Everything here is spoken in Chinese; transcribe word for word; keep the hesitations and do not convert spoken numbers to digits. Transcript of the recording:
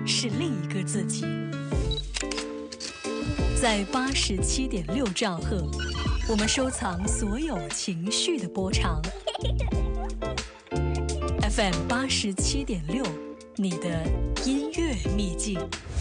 是另一个自己。在八十七点六兆赫，我们收藏所有情绪的波长。F M 八十七点六，你的音乐秘境。